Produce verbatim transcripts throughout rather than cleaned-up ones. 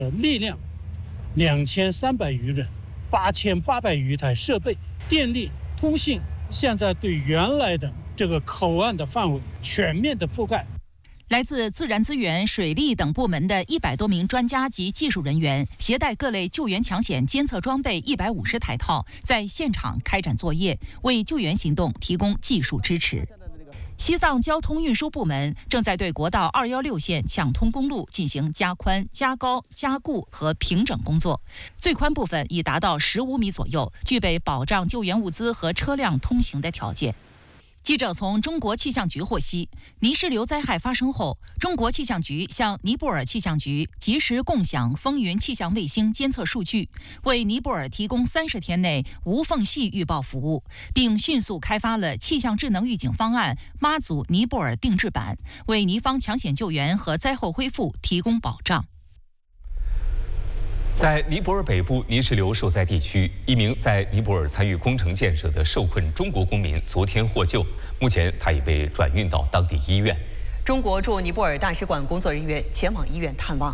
力量两千三百余人，八千八百余台设备，电力、通信现在对原来的这个口岸的范围全面的覆盖。 来自自然资源、水利等部门的一百多名专家及技术人员，携带各类救援抢险监测装备一百五十台套，在现场开展作业，为救援行动提供技术支持。西藏交通运输部门正在对国道二一六线抢通公路进行加宽、加高、加固和平整工作，最宽部分已达到十五米左右，具备保障救援物资和车辆通行的条件。记者从中国气象局获悉，泥石流灾害发生后，中国气象局向尼泊尔气象局及时共享风云气象卫星监测数据，为尼泊尔提供三十天内无缝隙预报服务，并迅速开发了气象智能预警方案妈祖尼泊尔定制版，为尼方抢险救援和灾后恢复提供保障。 在尼泊尔北部泥石流受灾地区，一名在尼泊尔参与工程建设的受困中国公民昨天获救，目前他已被转运到当地医院。 中国驻尼泊尔大使馆工作人员前往医院探望。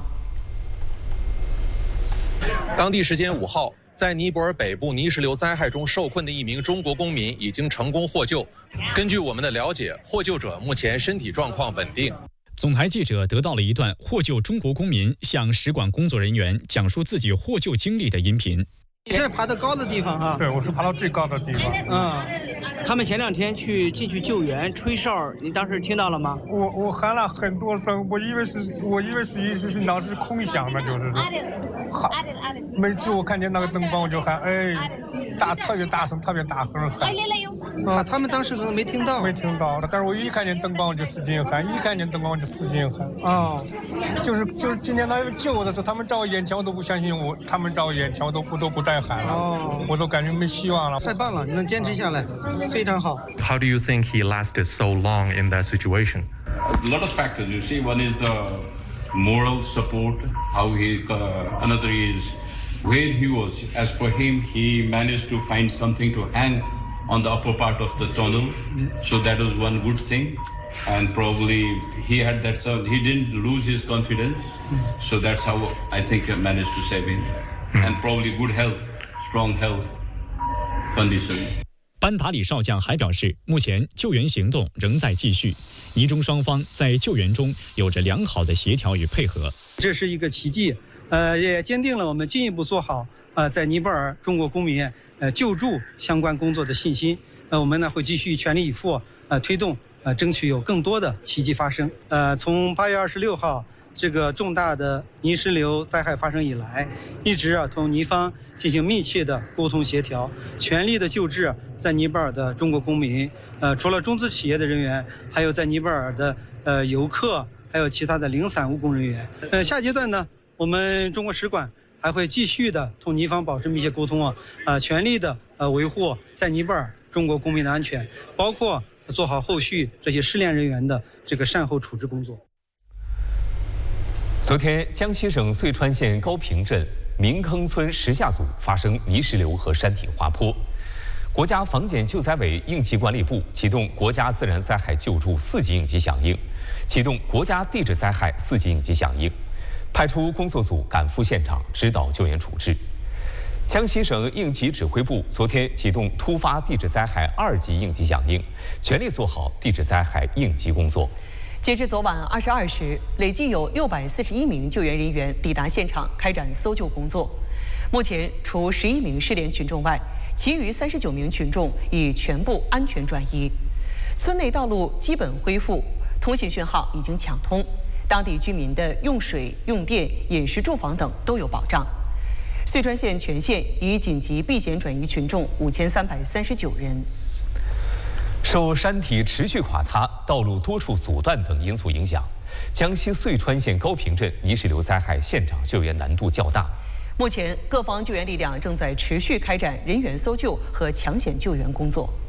当地时间五号，在尼泊尔北部泥石流灾害中受困的一名中国公民已经成功获救。根据我们的了解，获救者目前身体状况稳定。 总台记者得到了一段获救中国公民向使馆工作人员讲述自己获救经历的音频。 你是爬到高的地方哈？ 对，我是爬到最高的地方。 嗯，他们前两天去进去救援吹哨，您当时听到了吗？ 我我喊了很多声，我以为是我以为是一直是脑子空响的，就是说，好，每次我看见那个灯光我就喊，哎，大特别大声，特别大声喊。 啊，他们当时可能没听到， 没听到，但是我一看见灯光我就使劲喊，一看见灯光我就使劲喊。 哦， 就是就是今天他们救我的时候，他们在我眼前我都不相信我，他们在我眼前我都不都不带喊了，哦，我都感觉没希望了。 太棒了，你能坚持下来，非常好。 How do you think he lasted so long in that situation? A lot of factors. You see, one is the moral support. How he, uh, another is where he was. As for him, he managed to find something to hang on the upper part of the tunnel, so that was one good thing. And probably he had that, so he didn't lose his confidence, so that's how I think I managed to save him. And probably good health, strong health condition. 班达里少将还表示，目前救援行动仍在继续，尼中双方在救援中有着良好的协调与配合。 这是一个奇迹，呃，也坚定了我们进一步做好呃在尼泊尔中国公民呃救助相关工作的信心。呃，我们呢会继续全力以赴呃推动呃争取有更多的奇迹发生。呃，从八月二十六号这个重大的泥石流灾害发生以来，一直啊同尼方进行密切的沟通协调，全力的救治在尼泊尔的中国公民。呃，除了中资企业的人员，还有在尼泊尔的呃游客，还有其他的零散务工人员。呃，下阶段呢，我们中国使馆还会继续的同尼方保持密切沟通啊，呃，全力的呃维护在尼泊尔中国公民的安全，包括做好后续这些失联人员的这个善后处置工作。 昨天，江西省遂川县高坪镇明坑村石下组发生泥石流和山体滑坡。国家防检救灾委应急管理部启动国家自然灾害救助四级应急响应，启动国家地质灾害四级应急响应，派出工作组赶赴现场指导救援处置。江西省应急指挥部昨天启动突发地质灾害二级应急响应，全力做好地质灾害应急工作。 截至昨晚二十二时，累计有六百四十一名救援人员抵达现场开展搜救工作。目前，除十一名失联群众外，其余三十九名群众已全部安全转移。村内道路基本恢复，通信讯号已经抢通，当地居民的用水、用电、饮食、住房等都有保障。遂川县全县已紧急避险转移群众五千三百三十九人。 受山体持续垮塌、道路多处阻断等因素影响，江西遂川县高坪镇泥石流灾害现场救援难度较大。 目前，各方救援力量正在持续开展人员搜救和抢险救援工作。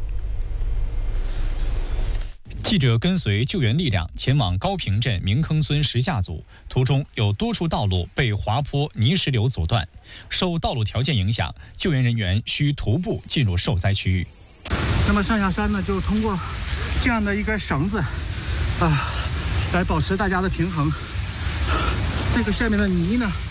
记者跟随救援力量前往高坪镇明坑村石下组，途中有多处道路被滑坡泥石流阻断，受道路条件影响，救援人员需徒步进入受灾区域。 那么上下山呢，就通过这样的一根绳子啊，来保持大家的平衡。这个下面的泥呢，